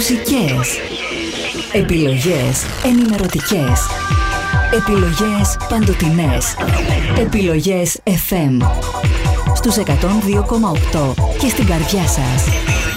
μουσικές. Επιλογές ενημερωτικές. Επιλογές παντοτινές. Επιλογές FM. Στους 102,8 και στην καρδιά σας.